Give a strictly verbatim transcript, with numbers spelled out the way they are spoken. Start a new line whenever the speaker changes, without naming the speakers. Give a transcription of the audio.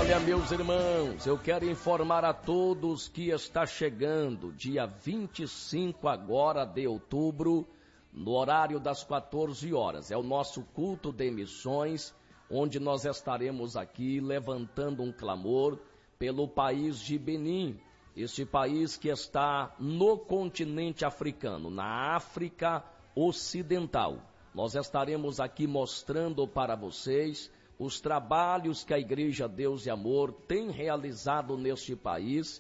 Olha, meus irmãos, eu quero informar a todos que está chegando dia vinte e cinco agora de outubro, no horário das quatorze horas. É o nosso culto de missões, onde nós estaremos aqui levantando um clamor pelo país de Benin, este país que está no continente africano, na África Ocidental. Nós estaremos aqui mostrando para vocês os trabalhos que a Igreja Deus e Amor tem realizado neste país